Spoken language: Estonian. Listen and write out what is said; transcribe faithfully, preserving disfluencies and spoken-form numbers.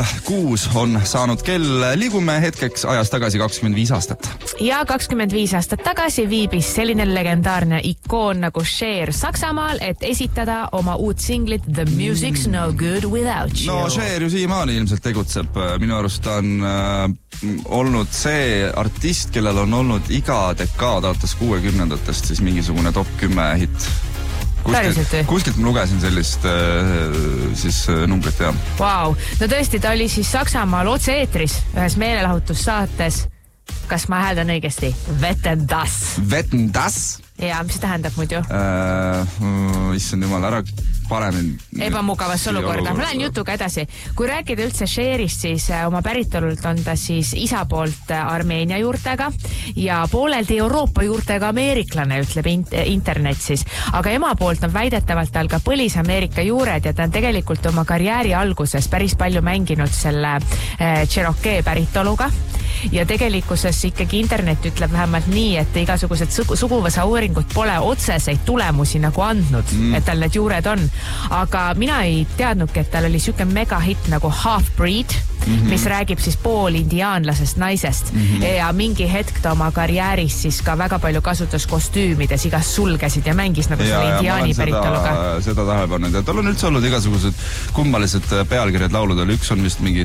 kuus on saanud kell. Liigume hetkeks ajas tagasi kakskümmend viis aastat. Ja kakskümmend viis aastat tagasi viibis selline legendaarne ikoon nagu Cher Saksamaal, et esitada oma uut singlit The Music's No Good Without You. No Cher ju siiamaani ilmselt tegutseb. Minu arust ta on äh, olnud see artist, kellel on olnud iga dekaad aastas kuuekümnendatest siis mingisugune top kümme hitt. Kuskilt, kuskilt ma lugesin sellist äh, siis numbrit, jah. Wow. No tõesti, ta oli siis Saksamaal otse-eetris ühes meelelahutussaates. Kas ma hääldan õigesti? Wetten, das. Wetten, das? Ja, mis see tähendab muidu? Äh, issand jumal, ära paremini. Ebamugavas olukorda. Ma lähen jutuga edasi. Kui rääkida üldse Cherist, siis oma päritolult on ta siis isa poolt Armeenia juurtega ja pooleldi Euroopa juurtega ameeriklane, ütleb internet siis. Aga ema poolt on väidetavalt tal ka põlis-Ameerika juured ja ta on tegelikult oma karjääri alguses päris palju mänginud selle Cherokee päritoluga. Ja tegelikkuses ikkagi internet ütleb vähemalt nii, et igasugused suguvõsa uuringud pole otseseid tulemusi nagu andnud, mm. et tal need juured on. Aga mina ei teadnudki, et tal oli siuke mega hit nagu Half-Breed, mm-hmm. mis räägib siis pool indiaanlasest naisest. Mm-hmm. Ja mingi hetk ta oma karjääris siis ka väga palju kasutas kostüümides, igas sulgesid ja mängis nagu ja, selle indiaani päritoluga. Seda, seda tähelepanu. Tal on üldse olnud igasugused kummalised pealkirjad lauludel. Üks on vist mingi